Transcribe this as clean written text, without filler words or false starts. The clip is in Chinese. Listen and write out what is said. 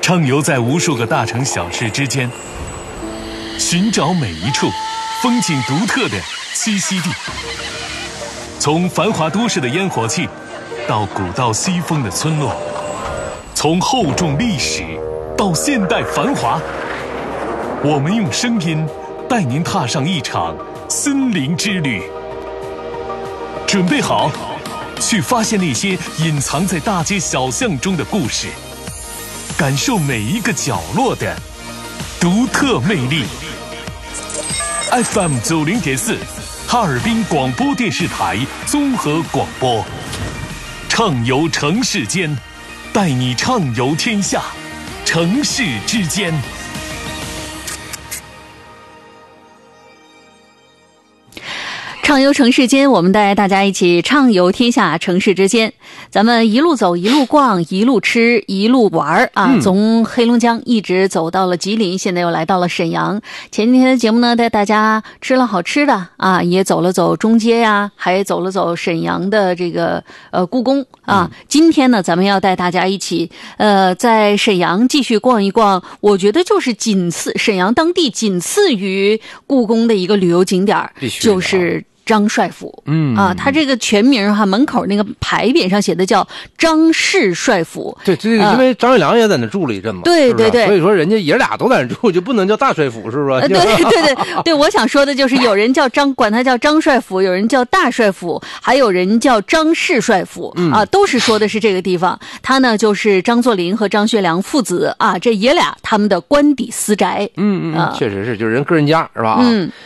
畅游在无数个大城小市之间，寻找每一处风景独特的栖息地。从繁华都市的烟火气，到古道西风的村落，从厚重历史到现代繁华，我们用声音带您踏上一场森林之旅。准备好，去发现那些隐藏在大街小巷中的故事，感受每一个角落的独特魅力。FM 90.4，哈尔滨广播电视台综合广播，畅游城市间，带你畅游天下，城市之间。 畅游城市间，我们带大家一起畅游天下，城市之间。咱们一路走，一路逛，一路吃，一路玩啊！从黑龙江一直走到了吉林，现在又来到了沈阳。前几天的节目呢，带大家吃了好吃的啊，也走了走中街呀，还走了走沈阳的这个故宫啊。今天呢，咱们要带大家一起在沈阳继续逛一逛，我觉得就是沈阳当地仅次于故宫的一个旅游景点，就是张帅府。他这个全名哈，门口那个牌匾上写的叫张氏帅府。 对，这个因为张学良也在那住了一阵嘛， 对对对， 所以说人家爷俩都在那住，就不能叫大帅府，是不是？ 对，我想说的就是有人叫管他叫张帅府，有人叫大帅府，还有人叫张氏帅府啊，都是说的是这个地方。他呢就是张作霖和张学良父子啊，这爷俩他们的官邸私宅。 确实是，就是人个人家是吧？